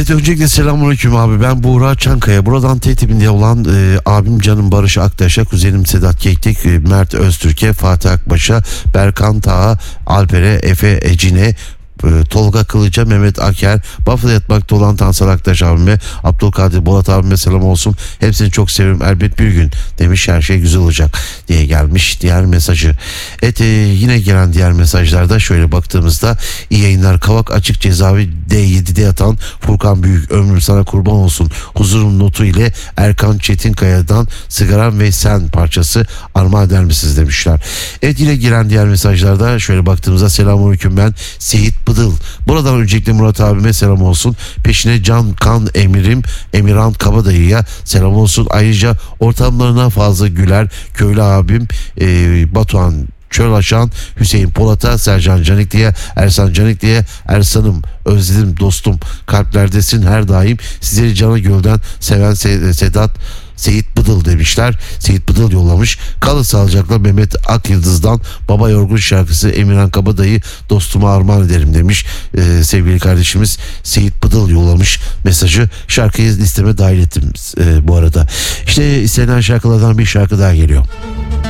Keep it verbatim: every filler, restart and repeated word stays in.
Evet, öncelikle selamünaleyküm abi, ben Buğra Çankaya. Buradan T tipinde olan e, abim canım Barış Aktaş'a, kuzenim Sedat Keklik, e, Mert Öztürk'e, Fatih Akbaş'a, Berkan Taha, Alper'e, Efe Ecin'e, Tolga Kılıç'a, Mehmet Aker, Buffalo yatmakta olan Tansel Aktaş abime, Abdülkadir Bolat abime selam olsun. Hepsini çok seviyorum, elbet bir gün demiş, her şey güzel olacak diye gelmiş diğer mesajı. Evet, e, yine gelen diğer mesajlarda şöyle baktığımızda iyi yayınlar. Kavak Açık Cezaevi D yedi'de yatan Furkan Büyük, ömrüm sana kurban olsun. Huzurun notu ile Erkan Çetinkaya'dan Sigaram ve Sen parçası armağan eder misiniz demişler. Evet, yine gelen diğer mesajlarda şöyle baktığımızda selamünaleyküm, ben Seyit Bıdıl. Buradan öncelikle Murat abime selam olsun. Peşine Can Kan Emirim Emirhan Kabadayı'ya selam olsun. Ayrıca ortamlarına Fazla Güler, Köylü abim e, Batuhan Çölaşan, Hüseyin Polat'a, Sercan Canikli'ye, Ersan Canikli'ye, Ersan'ım özledim dostum, kalplerdesin her daim, sizleri canı gölden seven Sedat Seyit Bıdıl demişler. Seyit Bıdıl yollamış. Kalın sağlıcakla Mehmet Akyıldız'dan Baba Yorgun şarkısı Emirhan Kabadayı dostuma armağan ederim demiş. Ee, sevgili kardeşimiz Seyit Bıdıl yollamış mesajı. Şarkıyı listeme dahil ettim ee, bu arada. İşte istenen şarkılardan bir şarkı daha geliyor.